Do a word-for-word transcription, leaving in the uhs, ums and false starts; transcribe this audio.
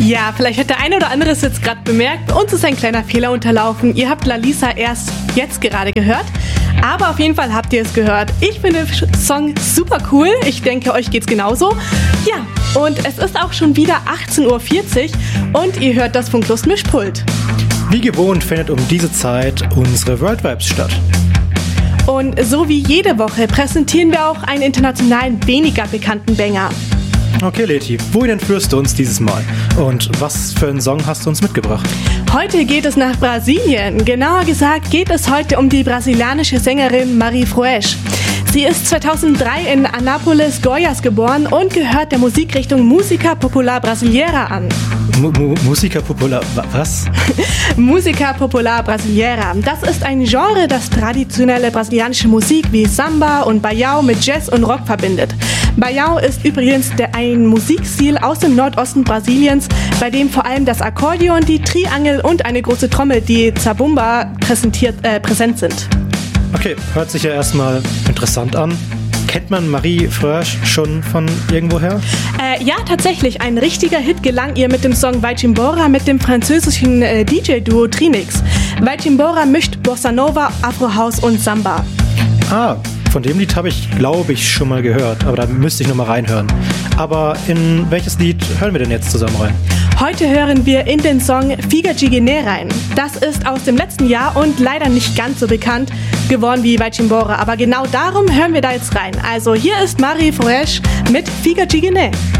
Ja, vielleicht hat der eine oder andere es jetzt gerade bemerkt. Uns ist ein kleiner Fehler unterlaufen. Ihr habt Lalisa erst jetzt gerade gehört. Aber auf jeden Fall habt ihr es gehört. Ich finde den Song super cool. Ich denke, euch geht's genauso. Ja, und es ist auch schon wieder achtzehn Uhr vierzig und ihr hört das Funklust-Mischpult. Wie gewohnt findet um diese Zeit unsere World Vibes statt. Und so wie jede Woche präsentieren wir auch einen internationalen, weniger bekannten Banger. Okay, Leti, wohin entführst du uns dieses Mal? Und was für einen Song hast du uns mitgebracht? Heute geht es nach Brasilien. Genauer gesagt geht es heute um die brasilianische Sängerin Marie Froesch. Sie ist zweitausenddrei in Anápolis, Goiás geboren und gehört der Musikrichtung Música Popular Brasileira an. M- M- Música Popular, was? Música Popular Brasileira. Das ist ein Genre, das traditionelle brasilianische Musik wie Samba und Baião mit Jazz und Rock verbindet. Baião ist übrigens der, ein Musikstil aus dem Nordosten Brasiliens, bei dem vor allem das Akkordeon, die Triangel und eine große Trommel, die Zabumba, präsentiert, äh, präsent sind. Okay, hört sich ja erstmal interessant an. Kennt man Marie Froesch schon von irgendwoher? Äh, ja, tatsächlich. Ein richtiger Hit gelang ihr mit dem Song Vai Embora mit dem französischen äh, D J-Duo Trinix. Vai Embora mischt Bossa Nova, Afro House und Samba. Ah, von dem Lied habe ich, glaube ich, schon mal gehört, aber da müsste ich noch mal reinhören. Aber in welches Lied hören wir denn jetzt zusammen rein? Heute hören wir in den Song Figa de Guiné rein. Das ist aus dem letzten Jahr und leider nicht ganz so bekannt geworden wie Vai Embora, aber genau darum hören wir da jetzt rein. Also hier ist Marie Froesch mit Figa de Guiné.